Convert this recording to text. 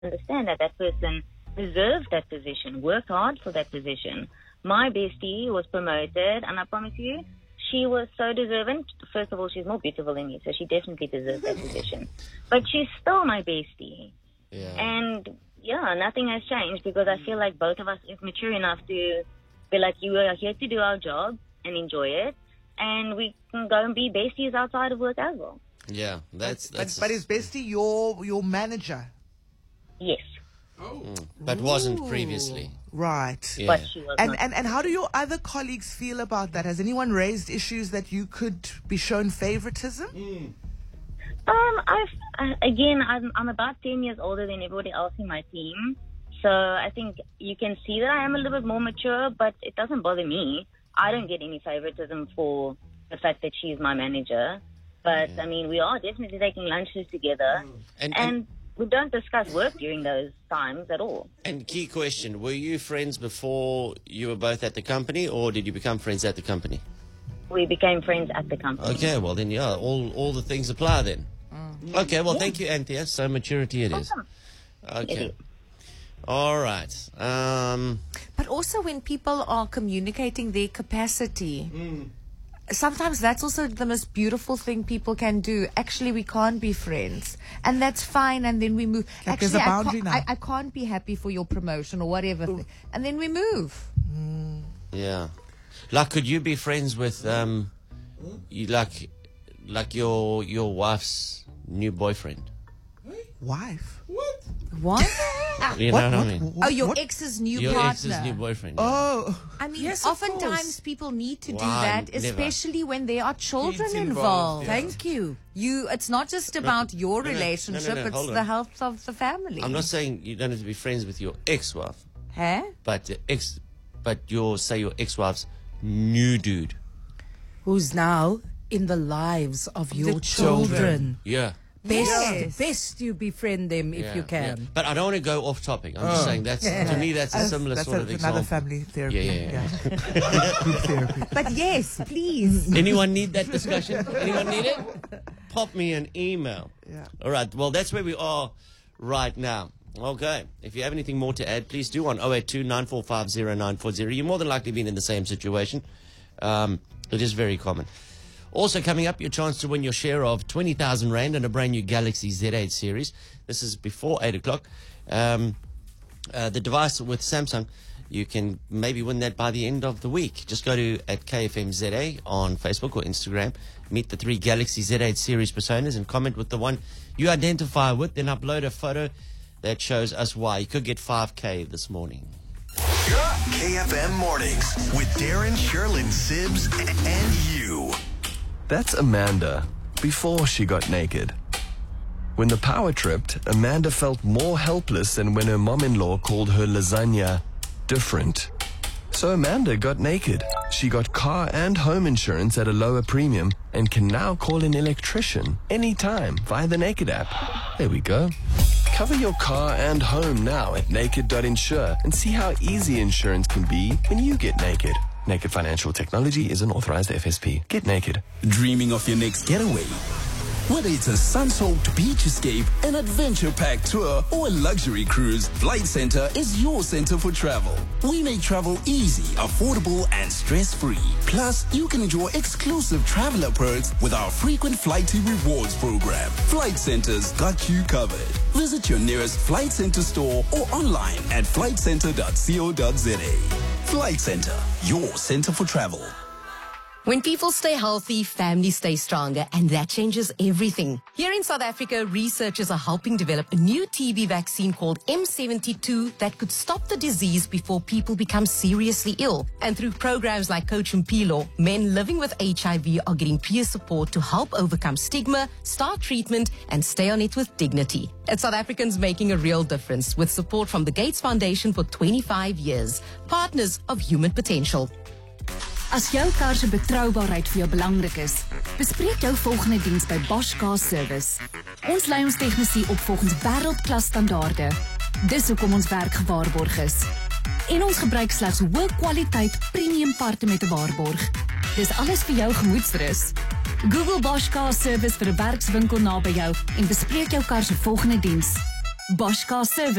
understand that that person deserves that position, worked hard for that position. My bestie was promoted, and I promise you, she was so deserving. First of all, she's more beautiful than me, so she definitely deserves that position. But she's still my bestie. Yeah. And, yeah, nothing has changed because I feel like both of us is mature enough to be like, you are here to do our job and enjoy it, and we can go and be besties outside of work as well. Yeah, that's But is bestie your manager? Yes. but wasn't previously. Right. Yeah. But she was not. And how do your other colleagues feel about that? Has anyone raised issues that you could be shown favoritism? I'm about 10 years older than everybody else in my team. So I think you can see that I am a little bit more mature, but it doesn't bother me. I don't get any favoritism for the fact that she's my manager. But, I mean, we are definitely taking lunches together. And we don't discuss work during those times at all. And key question, were you friends before you were both at the company, or did you become friends at the company? We became friends at the company. Okay, well then, yeah, all the things apply then. Okay, well, thank you, Anthea. So maturity it is. Awesome. Okay. All right. But also when people are communicating their capacity, sometimes that's also the most beautiful thing people can do. Actually, we can't be friends, and that's fine, and then we move. Like there's a boundary now. I can't be happy for your promotion or whatever, and then we move. Yeah. Like, could you be friends with like your wife's new boyfriend? Wife? What? You know what I mean? Oh, your ex's new Your partner. ex's new boyfriend. Yeah. Oh. I mean, Yes, of oftentimes course. people need to do Why? that, Never. especially when there are children Kids involved. involved, yeah. Thank you. It's not just about your relationship, no, it's hold on. the health of the family. I'm not saying you don't have to be friends with your ex-wife, Huh? but your ex-wife's new dude. Who's now in the lives of your children. children. Yeah. Best you befriend them if Yeah, you can. yeah. But I don't want to go off topic. I'm just saying to me that's a similar That's sort of example. another family therapy. Yeah. Group therapy. But yes, please. Anyone need that discussion? Anyone need it? Pop me an email. Yeah. All right. Well, that's where we are right now. Okay. If you have anything more to add, please do on 082-945-0940. You're more than likely been in the same situation. It is very common. Also coming up, your chance to win your share of 20,000 Rand and a brand new Galaxy Z8 series. This is before 8 o'clock. The device with Samsung, you can maybe win that by the end of the week. Just go to at KFMZA on Facebook or Instagram. Meet the 3 Galaxy Z8 series personas and comment with the one you identify with. Then upload a photo that shows us why. You could get 5K this morning. KFM Mornings with Darren, Sherlyn, Sibbs, and you. That's Amanda before she got naked. When the power tripped, Amanda felt more helpless than when her mom-in-law called her lasagna different. So Amanda got naked. She got car and home insurance at a lower premium and can now call an electrician anytime via the Naked app. There we go. Cover your car and home now at naked.insure and see how easy insurance can be when you get naked. Naked Financial Technology is an authorized FSP. Get naked. Dreaming of your next getaway? Whether it's a sun-soaked beach escape, an adventure-packed tour, or a luxury cruise, Flight Centre is your center for travel. We make travel easy, affordable, and stress-free. Plus, you can enjoy exclusive traveler perks with our frequent Flighty Rewards program. Flight Centre's got you covered. Visit your nearest Flight Centre store or online at flightcentre.co.za. Flight Centre, your center for travel. When people stay healthy, families stay stronger, and that changes everything. Here in South Africa, researchers are helping develop a new TB vaccine called M72 that could stop the disease before people become seriously ill. And through programs like Coach Mpilo, men living with HIV are getting peer support to help overcome stigma, start treatment, and stay on it with dignity. It's South Africans making a real difference with support from the Gates Foundation for 25 years. Partners of human potential. As jou kar se betroubaarheid vir jou belangrik is, bespreek jou volgende diens by Bosch Car Service. Ons lei ons tegnisie op volgens wêreldklas standaarde. Dis hoekom ons werk gewaarborg is. En ons gebruik slegs hoë kwaliteit premium parte met 'n waarborg. Dis alles vir jou gemoedsrus. Google Bosch Car Service vir 'n werkswinkel naby jou en bespreek jou kar se volgende diens. Bosch Car Service